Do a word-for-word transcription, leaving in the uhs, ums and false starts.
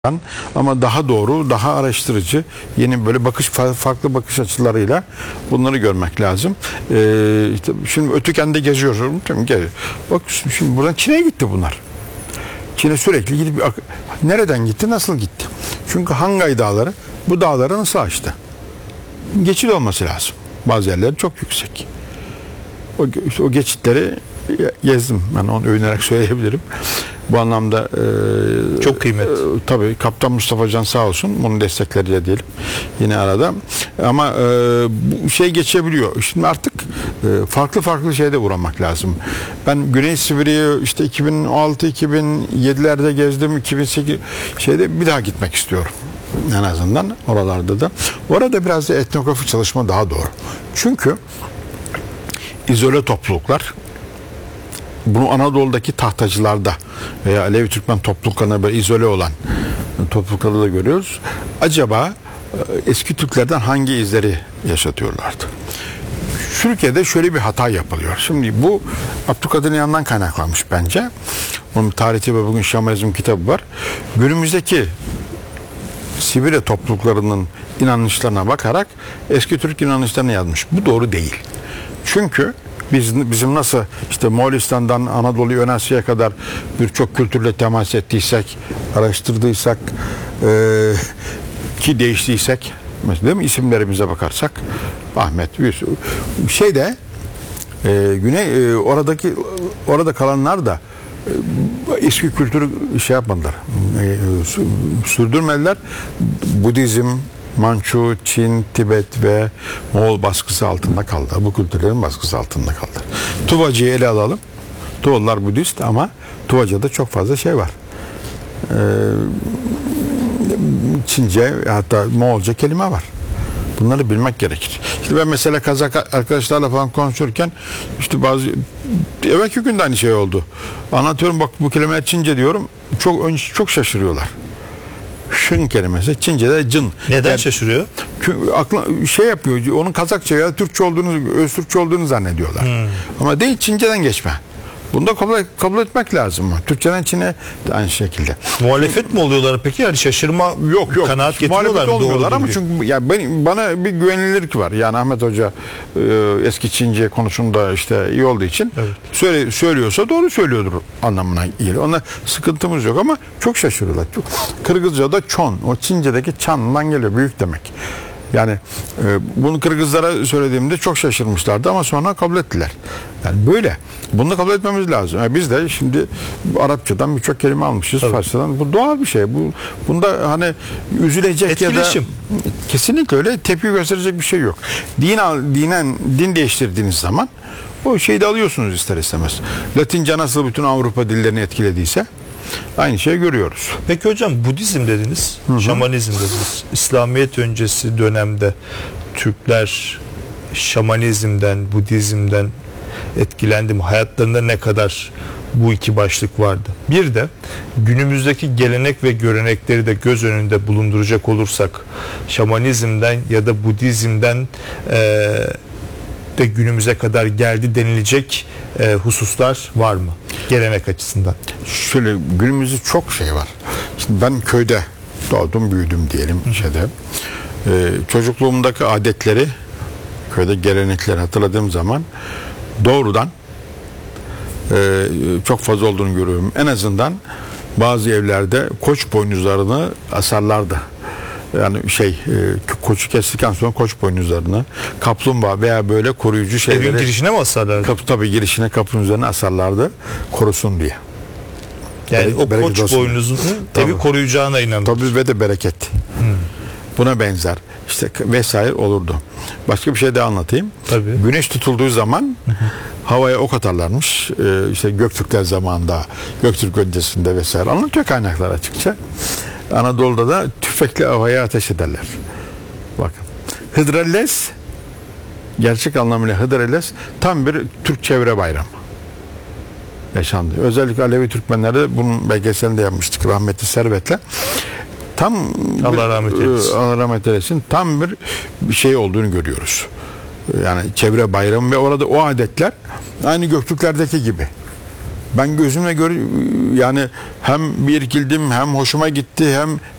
ama daha doğru, daha araştırıcı, yeni böyle bakış farklı bakış açılarıyla bunları görmek lazım. Ee, işte şimdi Ötüken'de geziyorum. Bak şimdi buradan Çin'e gitti bunlar. Çin'e sürekli gidip nereden gitti, nasıl gitti? Çünkü Hangay Dağları bu dağları nasıl aştı? Geçit olması lazım. Bazı yerler çok yüksek. O, o geçitleri gezdim. Ben onu övünerek söyleyebilirim. Bu anlamda e, çok kıymetli. E, tabii Kaptan Mustafa Can sağ olsun. Bunun destekleriyle diyelim. Yine arada. Ama e, bu şey geçebiliyor. Şimdi artık e, farklı farklı şeyde uğramak lazım. Ben Güney Sibirya'yı işte iki bin altı iki bin yedilerde gezdim. iki bin sekiz şeyde bir daha gitmek istiyorum. En azından oralarda da. Orada biraz da etnografi çalışma daha doğru. Çünkü izole topluluklar, bunu Anadolu'daki tahtacılarda veya Alevi Türkmen topluluklarına böyle izole olan topluluklarda da görüyoruz. Acaba eski Türklerden hangi izleri yaşatıyorlardı? Türkiye'de şöyle bir hata yapılıyor. Şimdi bu Abdülkadir İnan'dan kaynaklanmış bence. Onun Tarihçi ve Bugün Şamanizm kitabı var. Günümüzdeki Sibirya topluluklarının inanışlarına bakarak eski Türk inanışlarını yazmış. Bu doğru değil. Çünkü Biz, bizim nasıl işte Moğolistan'dan Anadolu'yu Ön Asya'ya kadar birçok kültürle temas ettiysek, araştırdıysak, e, ki değiştiysek, mesela değil mi? İsimlerimize bakarsak Ahmet, Yusuf, şeyde e, Güney e, oradaki orada kalanlar da e, eski kültürü şey yapmadılar, e, sürdürmediler. Budizm, Mançu, Çin, Tibet ve Moğol baskısı altında kaldı. Bu kültürlerin baskısı altında kaldı. Tuvacı'yı ele alalım. Tuvalılar Budist ama Tuvaca'da çok fazla şey var. Ee, Çince hatta Moğolca kelime var. Bunları bilmek gerekir. İşte ben mesela Kazak arkadaşlarla falan konuşurken işte bazı evvelki gün de aynı şey oldu. Anlatıyorum bak bu kelime Çince diyorum. Çok önce çok şaşırıyorlar. Şın kelimesi Çince'de cın. Neden yani, şaşırıyor? Akla şey yapıyor. Onun Kazakça ya Türkçe olduğunu, Öztürkçe olduğunu zannediyorlar. Hmm. Ama değil, Çince'den geçme. Bunu da kabul, kabul etmek lazım. Türkçeden Çin'e de aynı şekilde. Muhalefet mi oluyorlar peki? Yani şaşırma yok yok. Kanaat getiriyorlar mı? Olmuyorlar ama çünkü ya ben, bana bir güvenilirlik var. Yani Ahmet Hoca e, eski Çince konusunda işte iyi olduğu için evet. söyle, söylüyorsa doğru söylüyordur anlamına geliyor. Ona sıkıntımız yok ama çok şaşırıyorlar. Çok. Kırgızca'da çon, o Çince'deki çandan geliyor. Büyük demek. Yani e, bunu Kırgızlara söylediğimde çok şaşırmışlardı ama sonra kabul ettiler. Yani böyle. Bunu da kabul etmemiz lazım. Yani biz de şimdi Arapçadan birçok kelime almışız. Tabii. Farsçadan. Bu doğal bir şey. Bu bunda hani üzülecek etkileşim. Ya da kesinlikle öyle tepki gösterecek bir şey yok. Din dinen din değiştirdiğiniz zaman o şeyi de alıyorsunuz ister istemez. Latince nasıl bütün Avrupa dillerini etkilediyse aynı şeyi görüyoruz. Peki hocam Budizm dediniz, hı hı. Şamanizm dediniz. İslamiyet öncesi dönemde Türkler şamanizmden, Budizm'den etkilendi mi? Hayatlarında ne kadar bu iki başlık vardı? Bir de günümüzdeki gelenek ve görenekleri de göz önünde bulunduracak olursak şamanizmden ya da Budizm'den e, de günümüze kadar geldi denilecek e, hususlar var mı? Gelenek açısından. Şöyle günümüzde çok şey var. Şimdi ben köyde doğdum, büyüdüm diyelim şeyde. Ee, çocukluğumdaki adetleri, köyde gelenekleri hatırladığım zaman doğrudan e, çok fazla olduğunu görüyorum. En azından bazı evlerde koç boynuzlarını asarlardı. Yani şey e, koçu kestikten sonra koç boynuzlarını, kaplumbağa veya böyle koruyucu şeyleri. Evin girişine mi asarlardı? Kapı, tabii girişine kapının üzerine asarlardı korusun diye. Yani Bere, o koç olsun. Boynuzunu evi koruyacağına inanır. Tabii ve de bereket. Hmm. Buna benzer işte vesaire olurdu. Başka bir şey de anlatayım. Tabii. Güneş tutulduğu zaman havaya ok atarlarmış. Ee, işte Göktürkler zamanında, Göktürk öncesinde vesaire anlatıyor kaynaklar açıkça. Anadolu'da da tüfekle havaya ateş ederler. Bakın. Hıdrellez gerçek anlamıyla Hıdrellez tam bir Türk çevre bayramı yaşandı. Özellikle Alevi Türkmenlerde bunun belgeselini de yapmıştık rahmetli Servet'le. Tam Allah rahmet eylesin. Allah rahmet eylesin. Tam bir, bir şey olduğunu görüyoruz. Yani çevre bayramı ve orada o adetler aynı Göktürklerdeki gibi. Ben gözümle gör yani hem bir irkildim, hem hoşuma gitti, hem